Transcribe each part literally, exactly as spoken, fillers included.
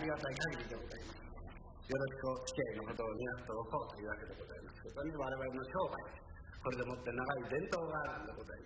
りがたい限りでございます。よろしくお付き合いのほどを願っておこうというわけでございますけどね、我々の商売、これでもって長い伝統があるんでございます。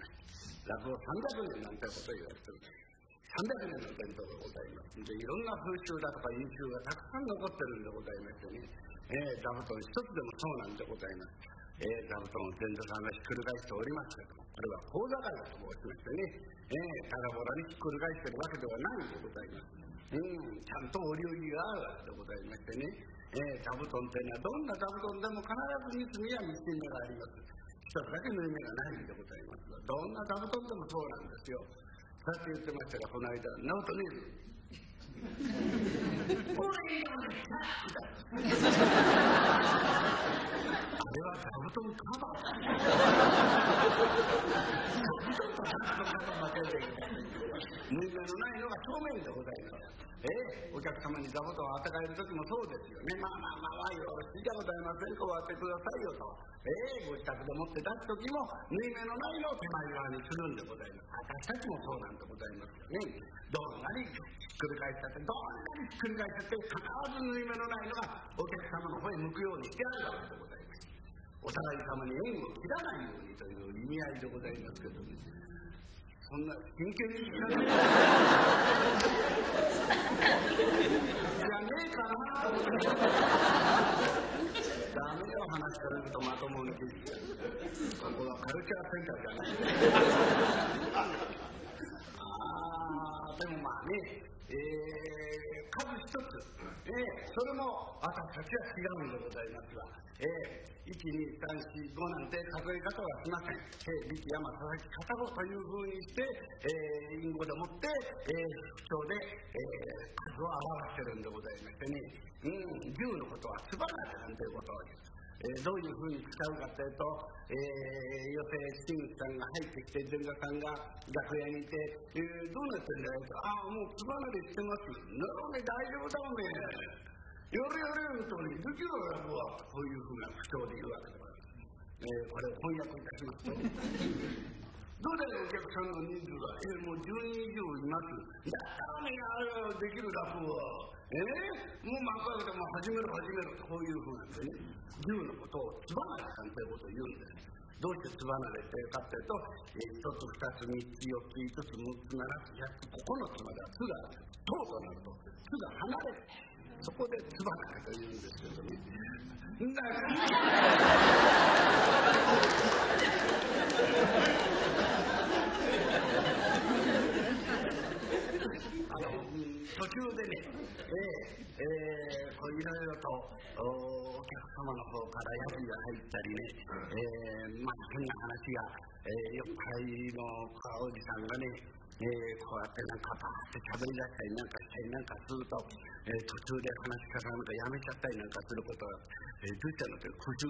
落語さんびゃくねんなんてことを言われてる。さんびゃくねんの伝統がございますので、いろんな風習だとか因習がたくさん残ってるんでございましてね、えー、座布団一つでもそうなんでございます。えー、座布団を前座さんがひっくり返しておりますけども、これは講座会だと申しましてね、えー、ただぼらにひっくり返してるわけではないんでございます。うん、ちゃんとお流儀があるわけでございましてね、えー、座布団っていうのはどんな座布団でも必ず三つ目や三つ目があります。一つだけ縫い目がないんでございますが、どんな座布団でもそうなんですよ。さっき言ってましたが、この間ナオトネールこれいいのですかあれは座布団カバー座布団と座布団カバー負けるで縫い目のないのが正面でございます。えー、お客様に座布団を与える時もそうですよね。まあまあまあよろしいでございませんか、割ってくださいよと、えー、ご自宅で持って出す時も縫い目のないのを手前側にするんでございます。私たちもそうなんでございますよね。どんなにひっくり返したって、どんなにひっくり返したって必ず縫い目のないのがお客様の方へ向くようにしてあるわけでございます。お互い様に縁を切らないようにという意味合いでございますけどね、そんな真剣に聞かないじゃねえかなと思ってダメよ、話されるとまともに聞いて、ここはカルチャーセンターじゃないあーでもまあね、えー、数一つ、えー、それも私たちは違うんでございますが、えー、いち、に、さん、よん、ごなんて数え方はしません。えー、力山佐々木片子というふうにして、えー、隠語でもって、えー、口調で、えー、数を表してるんでございましてね、うん、牛のことはつばなてなんていうことを言う。えー、どういうふうに使うかというと、えー、寄席真打さんが入ってきて前座さんが楽屋にいて、えー、どうなってんだよと、ああもうつばなでしてますなので大丈夫だおめえやれやれよとにできるわよはこういうふうな口調で言うわけでございます。えー、これを翻訳いたしますとどうだよお客さんの人数が、えー、もうじゅうにん以上います。だったらねあれはできる落語はえー、もう幕開けても始める始めるとこういうふうなんでね、牛のことをつばなれさんということを言うんです。どうしてつばなれっていうかっていうと、えー、一つ二つ三つ四つ五つ六つ七つ百つ九つまではつがとうとなるとつが離れる、そこでつばなれと言うんですけどね。だからあの途中でね、えーえー、こういろいろとお客様の方からヤジが入ったりね、えー、まあ変な話が、えー、よっかいのおじさんがね、えー、こうやってなんかバーって喋り出したりなんかしたりなんかすると、えー、途中で話し方なんかやめちゃったりなんかすることが、えー、どうしたのって苦渋